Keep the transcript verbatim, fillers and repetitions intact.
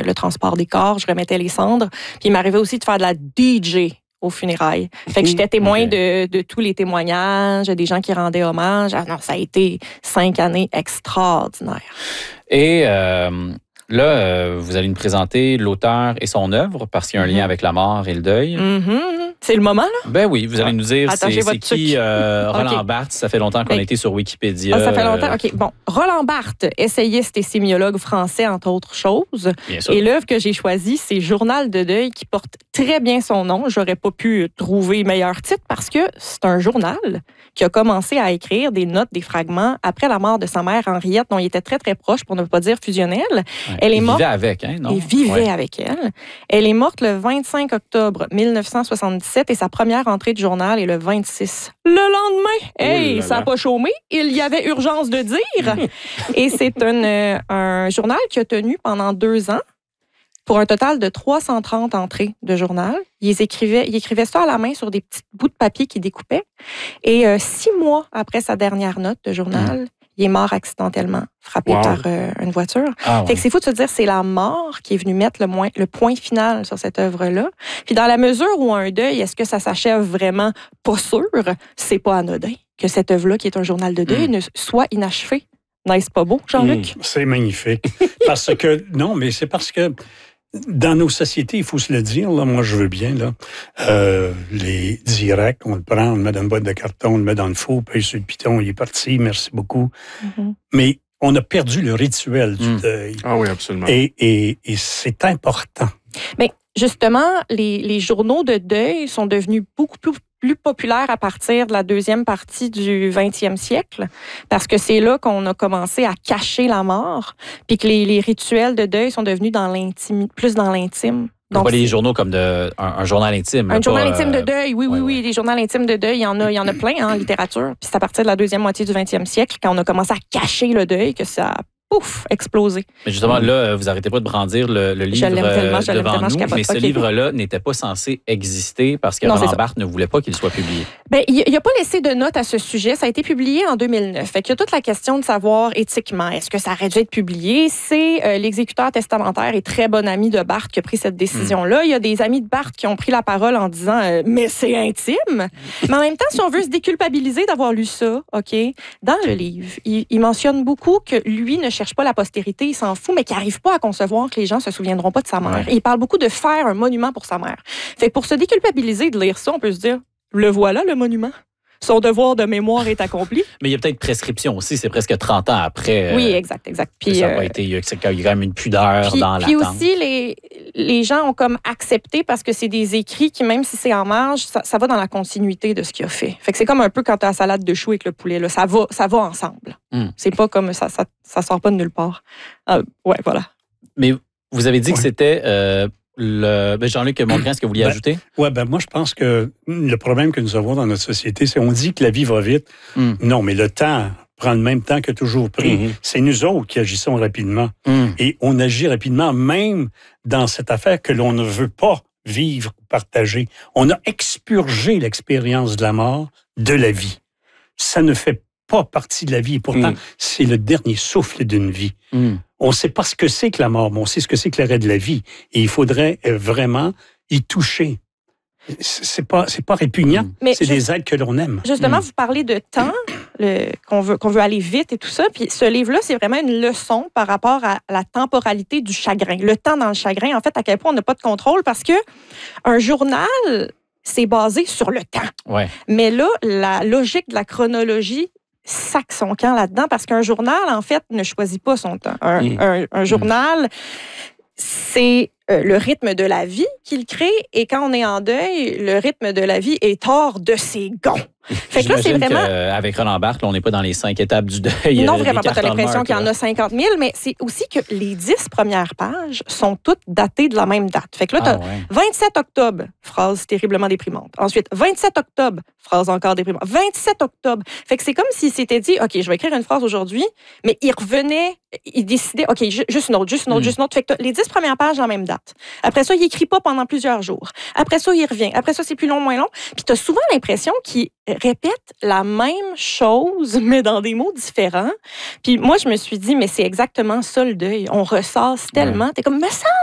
le transport des corps, je remettais les cendres. Puis il m'arrivait aussi de faire de la D J aux funérailles. Fait que j'étais témoin okay. de, de tous les témoignages, des gens qui rendaient hommage. Ah non, ça a été cinq années extraordinaires. Et euh, là, euh, vous allez nous présenter l'auteur et son œuvre parce qu'il y a un lien avec la mort et le deuil. Mm-hmm. C'est le moment, là? Ben oui, vous allez nous dire Attends, c'est, c'est qui euh, Roland okay. Barthes. Ça fait longtemps qu'on ben, a été sur Wikipédia. Ah, ça fait longtemps? OK. Bon, Roland Barthes, essayiste et sémiologue français, entre autres choses. Bien sûr. Et l'œuvre que j'ai choisie, c'est Journal de deuil, qui porte très bien son nom. J'aurais pas pu trouver meilleur titre parce que c'est un journal qui a commencé à écrire des notes, des fragments après la mort de sa mère, Henriette, dont il était très, très proche, pour ne pas dire fusionnel. Ouais. Elle est il morte... vivait avec, hein, non? Il vivait ouais. avec elle. Elle est morte le vingt-cinq octobre mille neuf cent soixante-dix-sept et sa première entrée de journal est le vingt-six. Le lendemain, hey, oh ça n'a pas chômé. Il y avait urgence de dire. Et c'est un, un journal qui a tenu pendant deux ans pour un total de trois cent trente entrées de journal. Il écrivait, il écrivait ça à la main sur des petits bouts de papier qu'il découpait. Et euh, six mois après sa dernière note de journal, mm. il est mort accidentellement, frappé wow. par euh, une voiture. Ah, ouais. Fait que c'est fou de se dire, c'est la mort qui est venue mettre le, moins, le point final sur cette œuvre-là. Puis dans la mesure où un deuil, est-ce que ça s'achève vraiment? Pas sûr. C'est pas anodin que cette œuvre-là, qui est un journal de deuil, mm. ne soit inachevée. N'est-ce pas beau, Jean-Luc? Mm, c'est magnifique. Parce que, non, mais c'est parce que dans nos sociétés, il faut se le dire, là, moi je veux bien, là, euh, les directs, on le prend, on le met dans une boîte de carton, on le met dans le four, puis sur le piton, il est parti, merci beaucoup. Mm-hmm. Mais on a perdu le rituel du mm. deuil. Ah oui, absolument. Et, et, et c'est important. Mais justement, les, les journaux de deuil sont devenus beaucoup plus plus populaire à partir de la deuxième partie du vingtième siècle, parce que c'est là qu'on a commencé à cacher la mort, puis que les, les rituels de deuil sont devenus dans l'intime, plus dans l'intime. Donc, pas les journaux comme de, un, un journal intime. Un là, journal pas, intime euh... de deuil, oui, oui, ouais, oui. Ouais. Les journaux intimes de deuil, il y en a, il y en a plein hein, en littérature. Puis c'est à partir de la deuxième moitié du vingtième siècle, quand on a commencé à cacher le deuil, que ça a pouf, explosé. Mais justement, là, vous n'arrêtez pas de brandir le, le livre je l'aime tellement, je devant tellement, nous, je mais ce okay. livre-là n'était pas censé exister parce que non, Roland Barthes ne voulait pas qu'il soit publié. Bien, il n'a pas laissé de notes à ce sujet. Ça a été publié en deux mille neuf. Fait qu'il y a toute la question de savoir éthiquement, est-ce que ça aurait dû être publié? C'est euh, l'exécuteur testamentaire et très bon ami de Barthes qui a pris cette décision-là. Mm. Il y a des amis de Barthes qui ont pris la parole en disant euh, « mais c'est intime! » Mais en même temps, si on veut se déculpabiliser d'avoir lu ça, OK, dans le livre, il, il mentionne beaucoup que lui ne cherche pas la postérité, il s'en fout, mais qui n'arrive pas à concevoir que les gens ne se souviendront pas de sa mère. Ouais. Il parle beaucoup de faire un monument pour sa mère. Fait que pour se déculpabiliser de lire ça, on peut se dire, le voilà, le monument. Son devoir de mémoire est accompli. Mais il y a peut-être prescription aussi, c'est presque trente ans après. Oui, exact, exact. Puis, ça a pas été, il y a quand même une pudeur puis, dans l'attente. Puis aussi, les, les gens ont comme accepté parce que c'est des écrits qui, même si c'est en marge, ça, ça va dans la continuité de ce qu'il a fait. Fait que c'est comme un peu quand tu as la salade de choux avec le poulet, là, ça va, ça va ensemble. Mm. C'est pas comme ça, ça, ça sort pas de nulle part. Euh, ouais, voilà. Mais vous avez dit ouais. que c'était euh, le. Ben Jean-Luc Mongrain, est-ce que vous vouliez ben, ajouter? Oui, ben moi, je pense que le problème que nous avons dans notre société, c'est qu'on dit que la vie va vite. Mm. Non, mais le temps prend le même temps que toujours pris. Mm-hmm. C'est nous autres qui agissons rapidement. Mm. Et on agit rapidement, même dans cette affaire que l'on ne veut pas vivre ou partager. On a expurgé l'expérience de la mort de la vie. Ça ne fait pas partie de la vie. Et pourtant, mm. c'est le dernier souffle d'une vie. Mm. On ne sait pas ce que c'est que la mort, mais on sait ce que c'est que l'arrêt de la vie. Et il faudrait vraiment y toucher. C'est pas, c'est pas répugnant. Mais c'est juste, des êtres que l'on aime. Justement, mm. vous parlez de temps, le, qu'on veut, qu'on veut aller vite et tout ça. Puis ce livre-là, c'est vraiment une leçon par rapport à la temporalité du chagrin. Le temps dans le chagrin, en fait, à quel point on n'a pas de contrôle parce que un journal, c'est basé sur le temps. Ouais. Mais là, la logique de la chronologie sac son camp là-dedans parce qu'un journal, en fait, ne choisit pas son temps. Un, mmh. un, un journal, c'est euh, le rythme de la vie qu'il crée et quand on est en deuil, le rythme de la vie est hors de ses gonds. Fait que là, c'est vraiment. Avec Roland Barthes, là, on n'est pas dans les cinq étapes du deuil. Non, vraiment pas. Tu as l'impression qu'il y en a cinquante mille, mais c'est aussi que les dix premières pages sont toutes datées de la même date. Fait que là, tu as ah, ouais. vingt-sept octobre, phrase terriblement déprimante. Ensuite, vingt-sept octobre, phrase encore déprimante. vingt-sept octobre. Fait que c'est comme s'il s'était dit, OK, je vais écrire une phrase aujourd'hui, mais il revenait, il décidait, OK, juste une autre, juste une autre, mm. juste une autre. Fait que les dix premières pages, la même date. Après ça, il n'écrit pas pendant plusieurs jours. Après ça, il revient. Après ça, c'est plus long, moins long. Puis tu as souvent l'impression qu'il répète la même chose, mais dans des mots différents. Puis moi, je me suis dit, mais c'est exactement ça le deuil. On ressasse tellement. Ouais. T'es comme, me semble